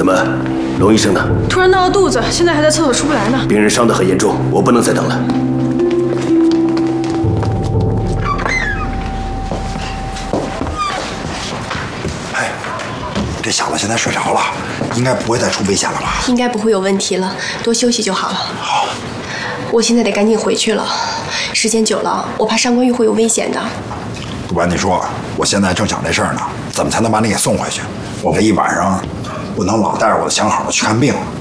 么，龙医生呢？ 突然闹了肚子，现在还在厕所出不来呢。 病人伤得很严重，我不能再等了。 哎，这小子现在睡着了，应该不会再出危险了吧？ 应该不会有问题了，多休息就好了。 好， 我现在得赶紧回去了，时间久了，我怕上官玉会有危险的。 不瞒你说，我现在正想这事儿呢，怎么才能把你给送回去？我这一晚上不能老带着我的相好去看病。